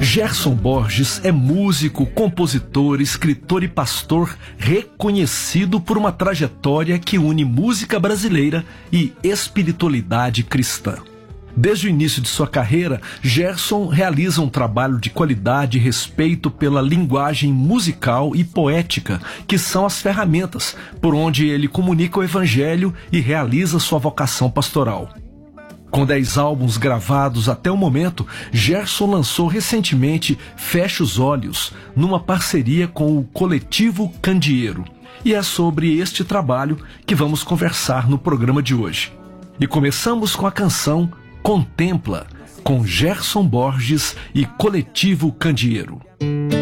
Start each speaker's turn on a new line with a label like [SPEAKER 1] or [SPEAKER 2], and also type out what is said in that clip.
[SPEAKER 1] Gerson Borges é músico, compositor, escritor e pastor reconhecido por uma trajetória que une música brasileira e espiritualidade cristã. Desde o início de sua carreira, Gerson realiza um trabalho de qualidade e respeito pela linguagem musical e poética, que são as ferramentas por onde ele comunica o evangelho e realiza sua vocação pastoral. Com 10 álbuns gravados até o momento, Gerson lançou recentemente Feche os Olhos, numa parceria com o Coletivo Candeeiro. E é sobre este trabalho que vamos conversar no programa de hoje. E começamos com a canção Contempla, com Gerson Borges e Coletivo Candeeiro.